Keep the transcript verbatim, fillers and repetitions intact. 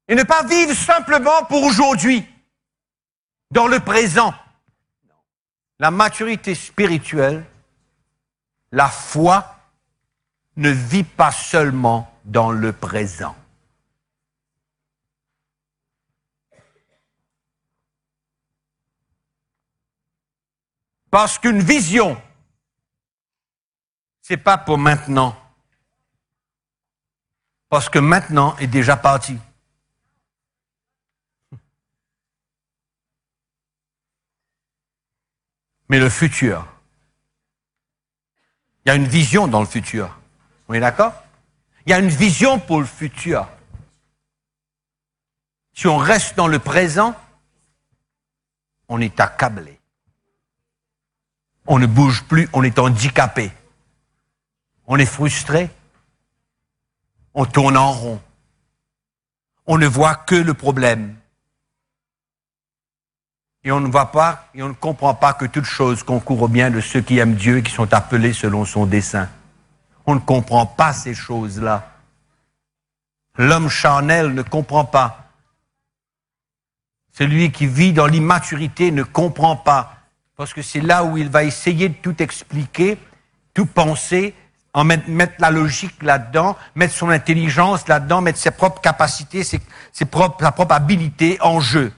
Et ne pas vivre simplement pour aujourd'hui, dans le présent. La maturité spirituelle, la foi, ne vit pas seulement dans le présent. Parce qu'une vision, c'est pas pour maintenant. Parce que maintenant est déjà parti. Mais le futur, il y a une vision dans le futur. On est d'accord? Il y a une vision pour le futur. Si on reste dans le présent, on est accablé. On ne bouge plus, on est handicapé. On est frustré. On tourne en rond. On ne voit que le problème. Et on ne voit pas, et on ne comprend pas que toute chose concourt au bien de ceux qui aiment Dieu et qui sont appelés selon son dessein. On ne comprend pas ces choses-là. L'homme charnel ne comprend pas. Celui qui vit dans l'immaturité ne comprend pas. Parce que c'est là où il va essayer de tout expliquer, tout penser, en mettre, mettre la logique là-dedans, mettre son intelligence là-dedans, mettre ses propres capacités, ses, ses propres, sa propre habilité en jeu.